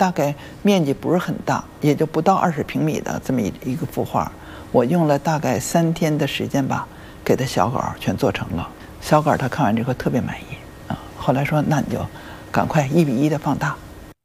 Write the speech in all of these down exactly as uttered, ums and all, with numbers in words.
大概面积不是很大，也就不到二十平米的这么一一个幅画，我用了大概三天的时间吧，给他小稿全做成了。小稿他看完之后特别满意啊，后来说那你就赶快一比一的放大。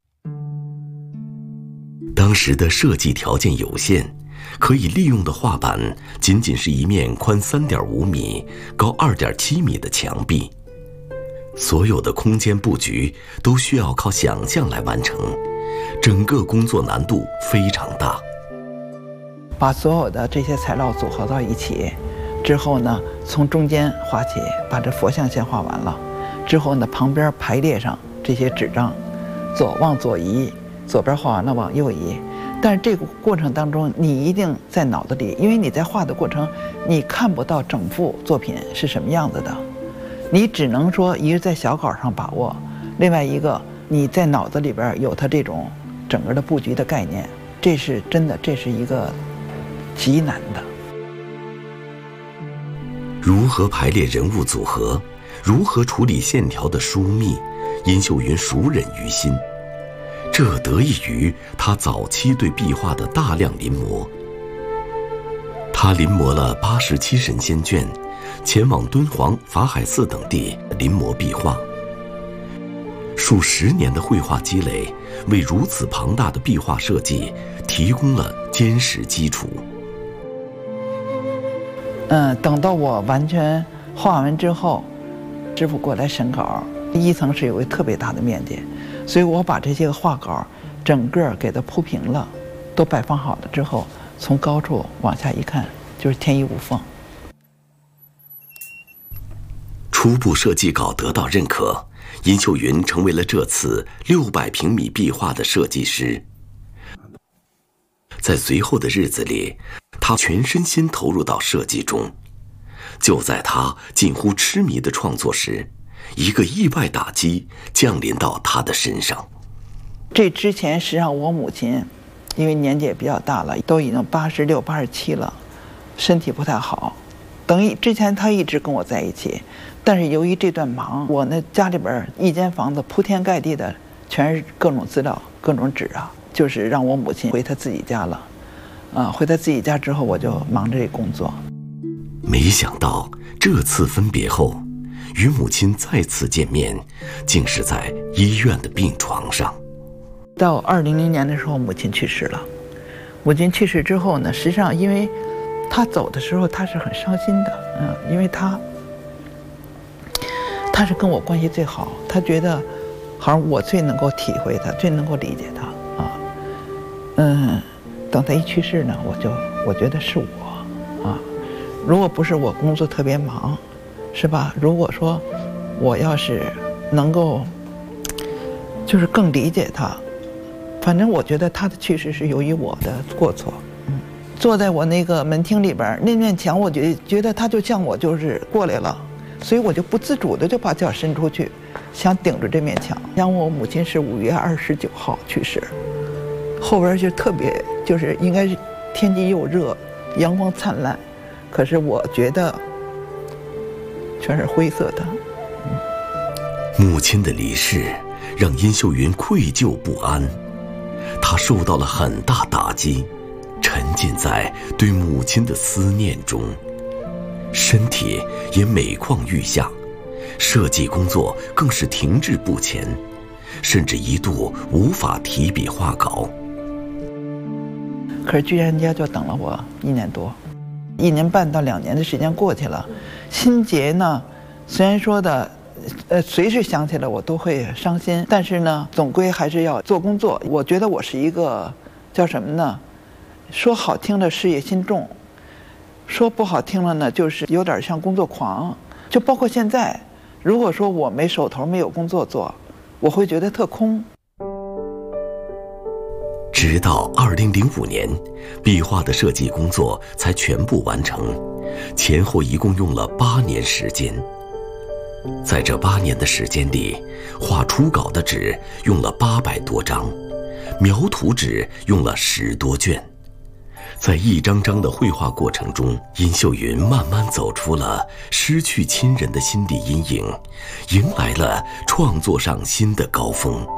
当时的设计条件有限，可以利用的画板仅仅是一面宽三点五米、高二点七米的墙壁，所有的空间布局都需要靠想象来完成，整个工作难度非常大。 把所有的这些材料组合到一起之后呢，从中间画起，把这佛像先画完了，之后呢，旁边排列上这些纸张，左往左移，左边画完了往右移。但是这个过程当中，你一定在脑子里，因为你在画的过程，你看不到整幅作品是什么样子的，你只能说一个在小稿上把握，另外一个你在脑子里边有它这种整个的布局的概念，这是真的，这是一个极难的。 如何排列人物组合，如何处理线条的疏密，殷秀云熟稔于心。这得益于他早期对壁画的大量临摹。他临摹了八十七神仙卷，前往敦煌、法海寺等地临摹壁画。数十年的绘画积累，为如此庞大的壁画设计提供了坚实基础。 嗯，等到我完全画完之后，师傅过来审稿，一层是有一个特别大的面积，所以我把这些个画稿整个给它铺平了，都摆放好了之后，从高处往下一看，就是天衣无缝。 初步设计稿得到认可，殷秀云成为了这次六百平米壁画的设计师。在随后的日子里，他全身心投入到设计中。就在他近乎痴迷的创作时，一个意外打击降临到他的身上。 这之前实际上我母亲因为年纪也比较大了，都已经八十六、八十七了，身体不太好。等于之前她一直跟我在一起，但是由于这段忙，我那家里边一间房子铺天盖地的全是各种资料、各种纸啊，就是让我母亲回她自己家了。啊，回她自己家之后，我就忙着这工作。 没想到这次分别后，与母亲再次见面，竟是在医院的病床上。 到二零零年的时候，母亲去世了。母亲去世之后呢，实际上因为她走的时候，她是很伤心的，嗯，因为她她是跟我关系最好，她觉得好像我最能够体会她，最能够理解她啊。嗯，等她一去世呢，我就我觉得是我啊，如果不是我工作特别忙，是吧？如果说我要是能够就是更理解她。反正我觉得他的去世是由于我的过错。嗯，坐在我那个门厅里边，那面墙，我觉觉得他就像我就是过来了，所以我就不自主的就把脚伸出去，想顶着这面墙。像我母亲是五月二十九号去世，后边就特别就是应该是天气又热，阳光灿烂，可是我觉得全是灰色的。 嗯，母亲的离世让殷秀云愧疚不安。他受到了很大打击，沉浸在对母亲的思念中，身体也每况愈下，设计工作更是停滞不前，甚至一度无法提笔画稿。 可是居然人家就等了我一年多，一年半到两年的时间过去了，心结呢，虽然说的呃，随时想起来我都会伤心，但是呢，总归还是要做工作。我觉得我是一个叫什么呢？说好听的事业心重，说不好听了呢，就是有点像工作狂。就包括现在，如果说我没手头没有工作做，我会觉得特空。 直到二零零五年，壁画的设计工作才全部完成，前后一共用了八年时间。在这八年的时间里，画初稿的纸用了八百多张，描图纸用了十多卷。在一张张的绘画过程中，殷秀云慢慢走出了失去亲人的心理阴影，迎来了创作上新的高峰。